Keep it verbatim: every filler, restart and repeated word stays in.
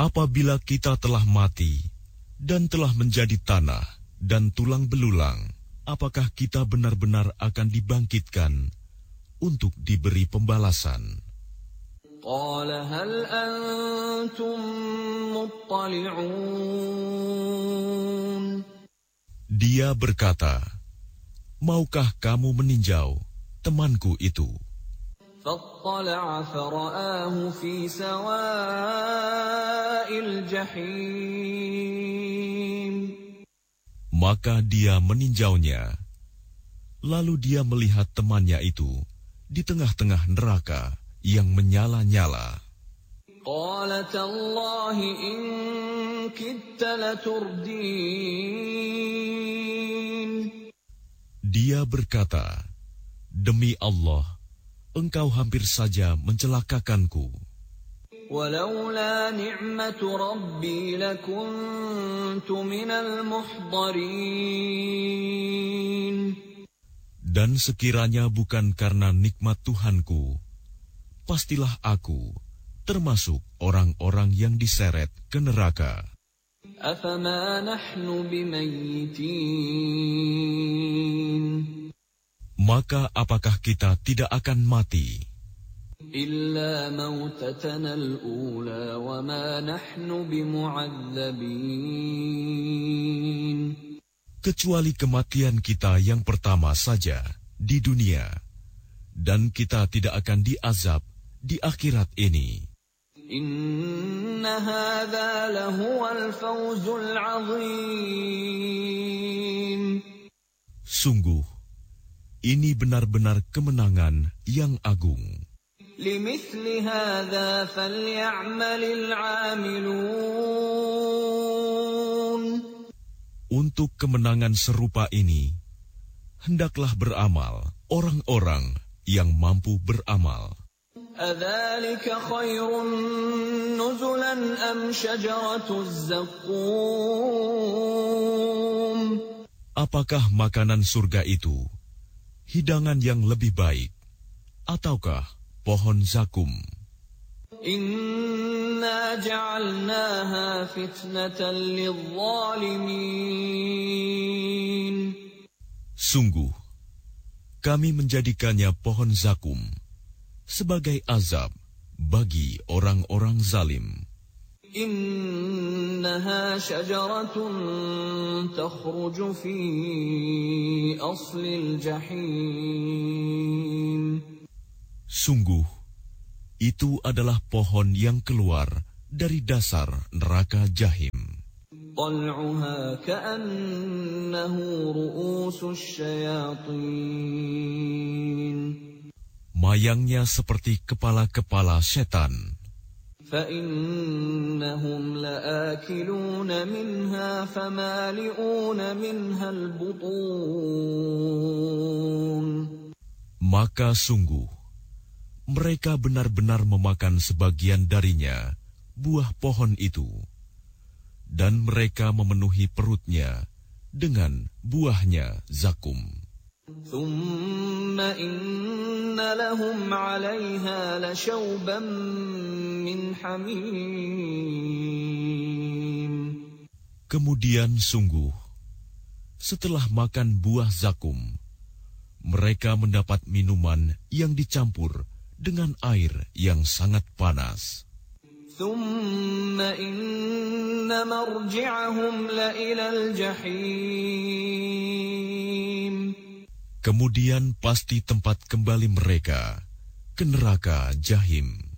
Apabila kita telah mati dan telah menjadi tanah dan tulang belulang, apakah kita benar-benar akan dibangkitkan untuk diberi pembalasan? قال هل أنتم مطلعون Dia berkata, maukah kamu meninjau temanku itu? فاطلع فرآه في سواء الجحيم Maka dia meninjaunya. Lalu dia melihat temannya itu di tengah-tengah neraka yang menyala-nyala. قال تالله إن كدت لتردين Dia berkata, demi Allah, engkau hampir saja mencelakakanku. ولولا نعمة ربي لكنت من المحضرين Dan sekiranya bukan karena nikmat Tuhanku, pastilah aku termasuk orang-orang yang diseret ke neraka. أفما نحن بميتين Maka apakah kita tidak akan mati? إلا موتتنا الأولى وما نحن بمعذبين Kecuali kematian kita yang pertama saja di dunia, dan kita tidak akan diazab di akhirat ini. إن هذا لهو الفوز العظيم Sungguh, ini benar-benar kemenangan yang agung. لمثل هذا فليعمل العاملون Untuk kemenangan serupa ini, hendaklah beramal orang-orang yang mampu beramal. أذلك خير نزلا أم شجرة الزقوم Apakah makanan surga itu hidangan yang lebih baik, ataukah pohon zakum? إنا جعلناها فتنة للظالمين Sungguh, kami menjadikannya pohon zakum sebagai azab bagi orang-orang zalim. إنها شجرة تخرج في أصل الجحيم Sungguh, itu adalah pohon yang keluar dari dasar neraka Jahim. طلعها كأنه رؤوس الشياطين Mayangnya seperti kepala-kepala setan. فإنهم لآكلون منها فمالئون منها البطون Maka sungguh, mereka benar-benar memakan sebagian darinya, buah pohon itu, dan mereka memenuhi perutnya dengan buahnya zakum. ثم إن لهم عليها لشوبا من حميم Kemudian sungguh, setelah makan buah zakum, mereka mendapat minuman yang dicampur dengan air yang sangat panas. ثم إن مرجعهم لإلى الجحيم Kemudian pasti tempat kembali mereka ke neraka Jahim.